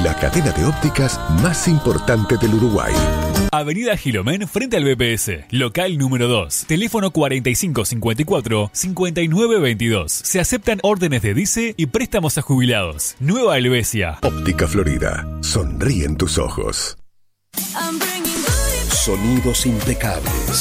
la cadena de ópticas más importante del Uruguay. Avenida Gilomén frente al BPS, local número 2, teléfono 4554-5922. Se aceptan órdenes de DICE y préstamos a jubilados. Nueva Helvecia. Óptica Florida, sonríen tus ojos. Sonidos impecables,